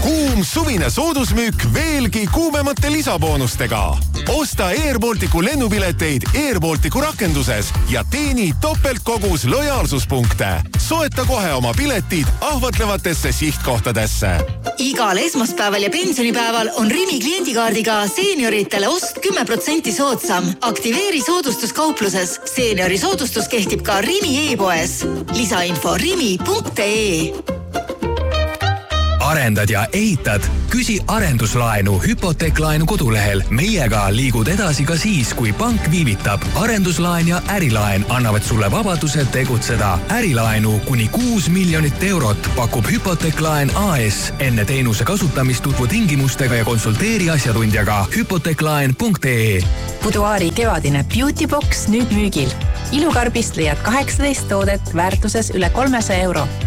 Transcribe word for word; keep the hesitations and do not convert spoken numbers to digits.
Kuum suvine soodusmüük veelgi kuumemate lisaboonustega. Osta Air Balticu lennupileteid Air Balticu rakenduses ja teeni topeltkogus lojaalsuspunkte. Soeta kohe oma piletid ahvatlevatesse sihtkohtadesse. Igal esmaspäeval ja pensionipäeval on Rimi kliendikaardiga seenioritele ost kümme protsenti soodsam. Aktiveeri soodustus kaupluses. Seeniori soodustus kehtib ka Rimi e-poes. Lisainfo rimi punkt ee. Arendad ja ehitad? Küsi arenduslaenu hüpoteeklaenu kodulehel. Meiega liigud edasi ka siis, kui pank viivitab. Arenduslaen ja ärilaen annavad sulle vabaduse tegutseda. Ärilaenu kuni kuus miljonit eurot pakub hüpoteeklaen A S. Enne teenuse kasutamist tutvu tingimustega ja konsulteeri asjatundjaga hüpoteeklaen punkt ee. Buduaari kevadine Beauty Box nüüd müügil. Ilukarbist leiad kaheksateist toodet väärtuses üle kolmesaja euro.